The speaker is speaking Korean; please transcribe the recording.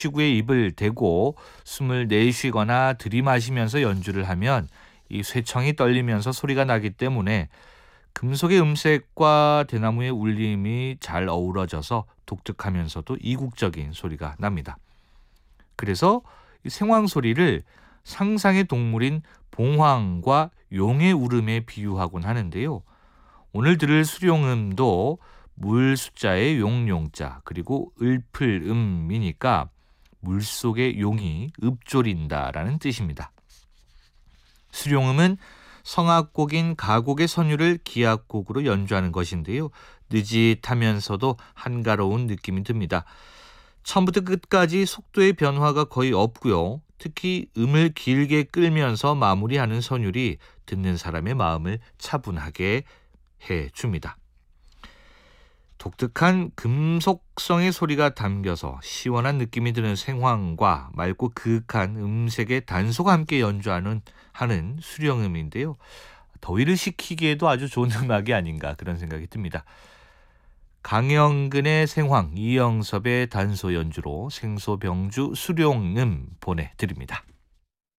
치구에 입을 대고 숨을 내쉬거나 들이마시면서 연주를 하면 이 쇠청이 떨리면서 소리가 나기 때문에 금속의 음색과 대나무의 울림이 잘 어우러져서 독특하면서도 이국적인 소리가 납니다. 그래서 이 생황 소리를 상상의 동물인 봉황과 용의 울음에 비유하곤 하는데요. 오늘 들을 수룡음도 물 숫자의 용용자 그리고 을풀음이니까 물속의 용이 읊조린다라는 뜻입니다. 수룡음은 성악곡인 가곡의 선율을 기악곡으로 연주하는 것인데요. 느릿하면서도 한가로운 느낌이 듭니다. 처음부터 끝까지 속도의 변화가 거의 없고요. 특히 음을 길게 끌면서 마무리하는 선율이 듣는 사람의 마음을 차분하게 해줍니다. 독특한 금속성의 소리가 담겨서 시원한 느낌이 드는 생황과 맑고 그윽한 음색의 단소가 함께 연주하는 수령음인데요. 더위를 식히기에도 아주 좋은 음악이 아닌가 그런 생각이 듭니다. 강영근의 생황, 이영섭의 단소 연주로 생소병주 수령음 보내드립니다.